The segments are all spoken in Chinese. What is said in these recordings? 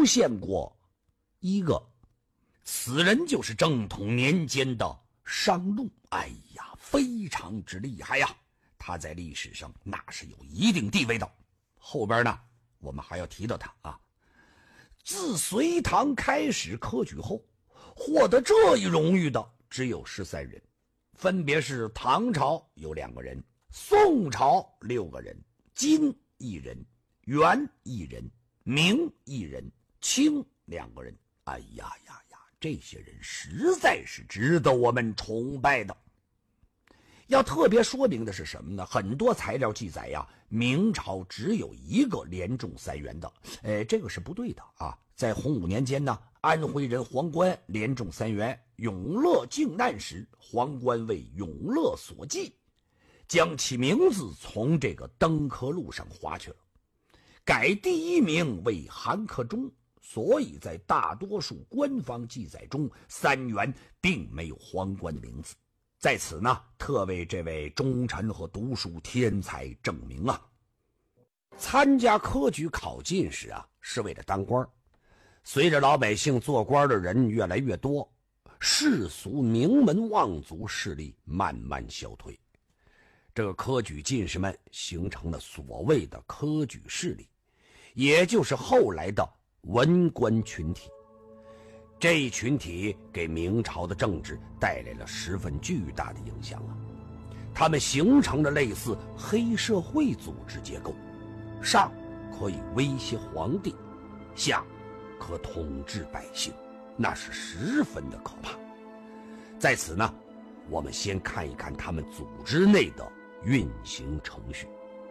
出现过一个，此人就是正统年间的商路。哎呀，非常之厉害呀，他在历史上那是有一定地位的。后边呢我们还要提到他啊。自隋唐开始科举后，获得这一荣誉的只有13人，分别是唐朝有2个人，宋朝6个人，金1人，元1人，明1人，清2个人。哎呀呀呀，这些人实在是值得我们崇拜的。要特别说明的是什么呢？很多材料记载呀，明朝只有1个连中3元的，这个是不对的啊。在洪武年间呢，安徽人黄官连中3元，永乐靖难时，黄官为永乐所忌，将其名字从这个登科录上划去了，改第1名为韩克忠。所以在大多数官方记载中，3元并没有黄官的名字。在此呢，特为这位忠臣和读书天才证明啊。参加科举考进士啊，是为了当官。随着老百姓做官的人越来越多，世俗名门望族势力慢慢消退，这个科举进士们形成了所谓的科举势力，也就是后来的文官群体。这一群体给明朝的政治带来了十分巨大的影响啊！他们形成了类似黑社会组织结构，上可以威胁皇帝，下可统治百姓，那是十分的可怕。在此呢，我们先看一看他们组织内的运行程序。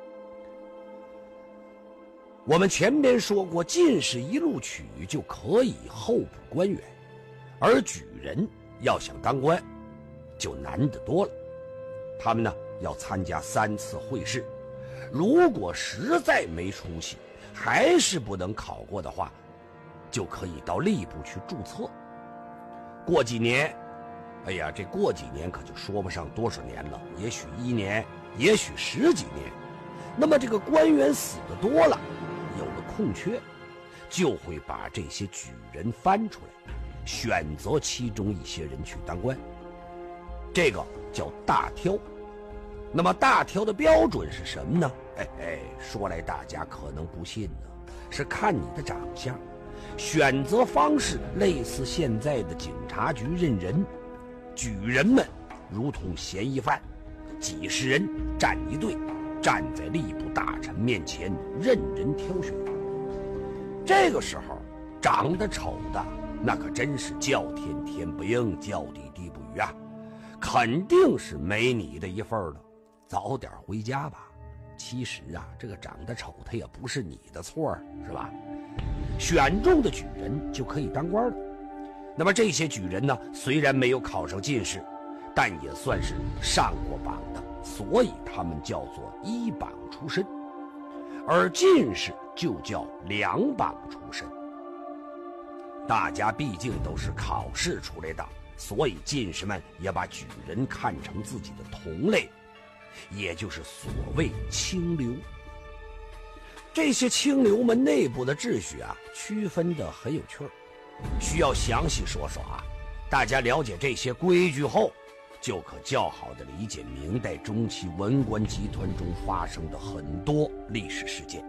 我们前边说过，进士一录取就可以候补官员，而举人要想当官就难得多了。他们呢要参加3次会试，如果实在没出息，还是不能考过的话，就可以到吏部去注册。过几年，哎呀，这过几年可就说不上多少年了，也许1年，也许10几年。那么这个官员死的多了，有了空缺，就会把这些举人翻出来，选择其中一些人去当官，这个叫大挑。那么大挑的标准是什么呢？说来大家可能不信呢，是看你的长相。选择方式类似现在的警察局认人，举人们如同嫌疑犯，几十人站一队，站在吏部大臣面前任人挑选。这个时候长得丑的那可真是叫天天不应，叫地地不语啊，肯定是没你的一份的，早点回家吧。其实啊，这个长得丑他也不是你的错，是吧？选中的举人就可以当官了。那么这些举人呢，虽然没有考上进士，但也算是上过榜的，所以他们叫做一榜出身，而进士就叫2榜出身。大家毕竟都是考试出来的，所以进士们也把举人看成自己的同类，也就是所谓清流。这些清流们内部的秩序啊，区分得很有趣儿，需要详细说说啊。大家了解这些规矩后，就可较好地理解明代中期文官集团中发生的很多历史事件。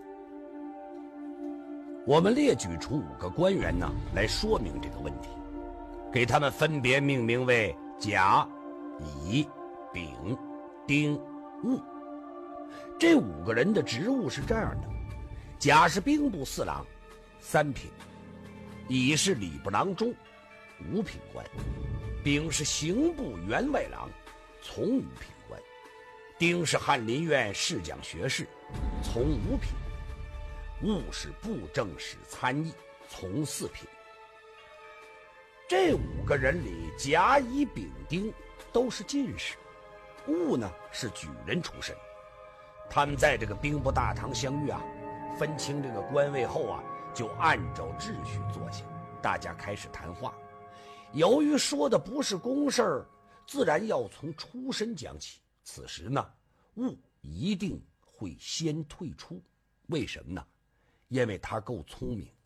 我们列举出5个官员呢，来说明这个问题，给他们分别命名为甲、乙、丙、丁、戊。这5个人的职务是这样的：甲是兵部侍郎，3品；乙是礼部郎中，5品官；丙是刑部员外郎，从5品官；丁是翰林院侍讲学士，从5品；戊是布政使参议，从4品。这5个人里，甲、乙、丙、丁都是进士，戊呢是举人出身。他们在这个兵部大堂相遇啊，分清这个官位后啊，就按照秩序坐下，大家开始谈话。由于说的不是公事，自然要从出身讲起。此时呢，戊一定会先退出。为什么呢？因为他够聪明，